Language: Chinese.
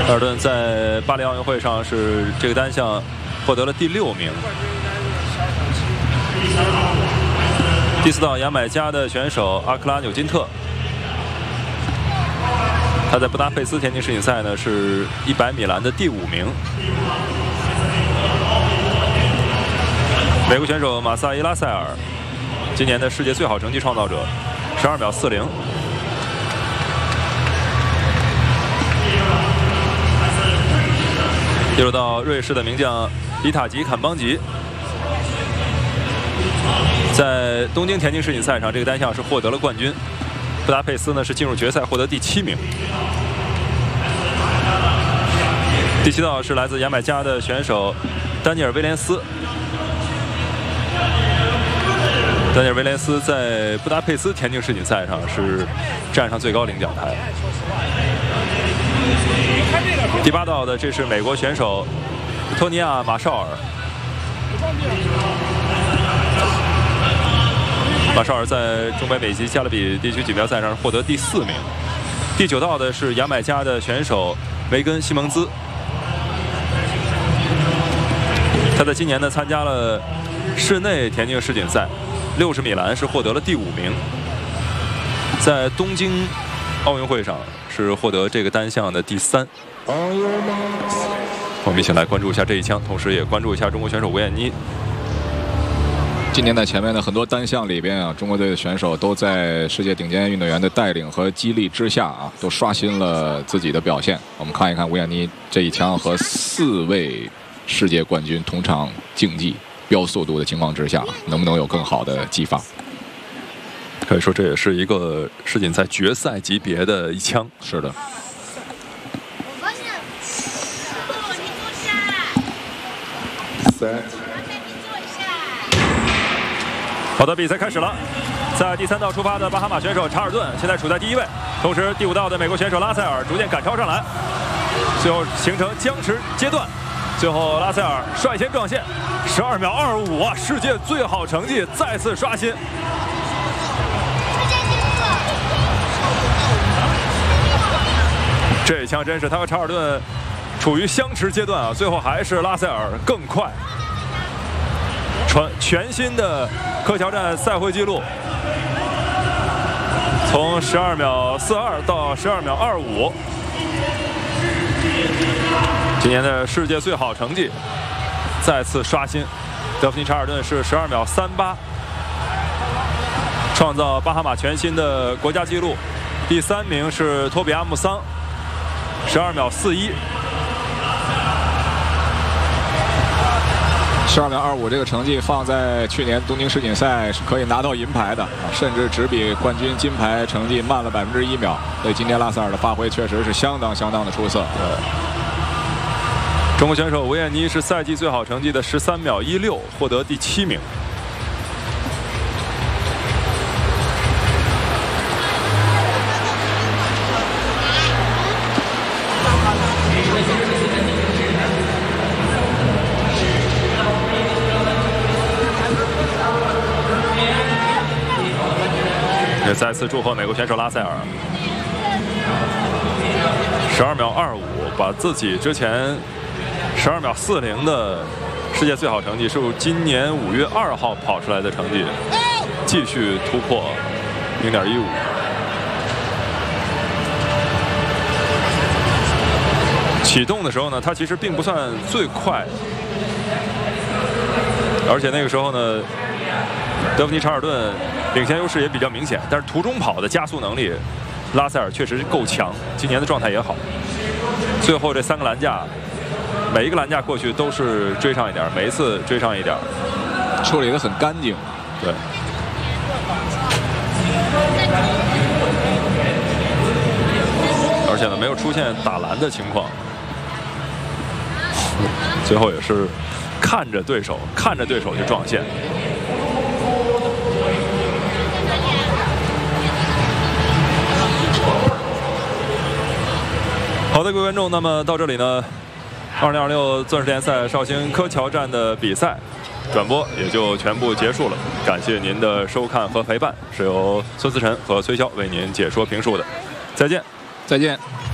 查尔顿在巴黎奥运会上是这个单项获得了第6名。第4道牙买加的选手阿克拉纽金特，他在布达佩斯田径世锦赛呢是100米栏的第5名。美国选手马萨伊拉塞尔，今年的世界最好成绩创造者，12秒40。第6道瑞士的名将伊塔吉坎邦吉，在东京田径世锦赛上这个单项是获得了冠军。布达佩斯呢是进入决赛，获得第7名。第7道是来自牙买加的选手丹尼尔·威廉斯。丹尼尔·威廉斯在布达佩斯田径世锦赛上是站上最高领奖台。第8道的这是美国选手托尼亚·马绍尔。马绍尔在中北美及加勒比地区锦标赛上获得第4名。第9道的是牙买加的选手梅根·西蒙兹。他在今年呢参加了室内田径世锦赛，60米栏是获得了第5名。在东京奥运会上是获得这个单项的第3。我们一起来关注一下这一枪，同时也关注一下中国选手吴艳妮。 今年在前面的很多单项里边啊，中国队的选手都在世界顶尖运动员的带领和激励之下啊，都刷新了自己的表现。我们看一看吴艳妮这一枪和4位世界冠军同场竞技飙速度的情况之下，能不能有更好的激发？ 可以说这也是一个世锦赛决赛级别的一枪。 是的。 好的，比赛开始了。在第3道出发的巴哈马选手查尔顿现在处在第1位，同时第5道的美国选手拉塞尔逐渐赶超上来，最后形成僵持阶段。最后拉塞尔率先撞线，12秒25啊，世界最好成绩再次刷新。这一枪真是他和查尔顿处于相持阶段啊，最后还是拉塞尔更快。全新的科乔站赛会纪录，从12秒42到12秒25，今年的世界最好成绩再次刷新。德芙妮·查尔顿是12秒38，创造巴哈马全新的国家纪录。第3名是托比亚·穆桑，12秒41。 12秒25这个成绩放在去年东京世锦赛是可以拿到银牌的，甚至只比冠军金牌成绩慢了1%秒。所以今天拉塞尔的发挥确实是相当的出色。 中国选手吴艳妮是赛季最好成绩的13秒16，获得第7名。也再次祝贺美国选手拉塞尔，12秒25，把自己之前12秒40的世界最好成绩，是今年5月2号跑出来的成绩，继续突破0.15。启动的时候呢，他其实并不算最快，而且那个时候呢，德芙妮·查尔顿领先优势也比较明显，但是途中跑的加速能力，拉塞尔确实够强，今年的状态也好。最后这3个栏架，每一个栏架过去都是追上一点，每一次追上一点， 处理得很干净。 对。而且呢，没有出现打栏的情况。最后也是看着对手去撞线。好的，各位观众，那么到这里呢，2026钻石联赛绍兴科乔站的比赛转播也就全部结束了。感谢您的收看和陪伴，是由孙思辰和崔潇为您解说评述的。再见， 再见。